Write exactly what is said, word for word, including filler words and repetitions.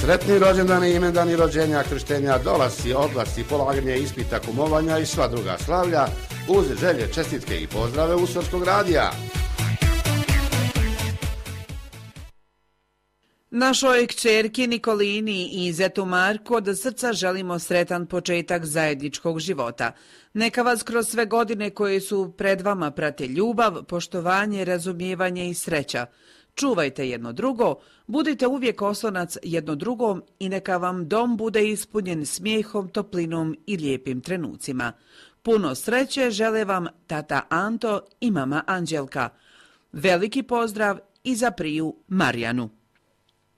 Sretni rođendani, imendani, rođenja, krštenja, dolasci, odlasci, polaganje ispita, kumovanja i sva druga slavlja uz želje, čestitke i pozdrave Usorskog radija. Našoj kćerki Nikolini i zetu Marku od srca želimo sretan početak zajedničkog života. Neka vas kroz sve godine koje su pred vama prate ljubav, poštovanje, razumijevanje i sreća. Čuvajte jedno drugo, budite uvijek oslonac jedno drugom i neka vam dom bude ispunjen smijehom, toplinom i lijepim trenucima. Puno sreće žele vam tata Anto i mama Anđelka. Veliki pozdrav i za priju Marijanu.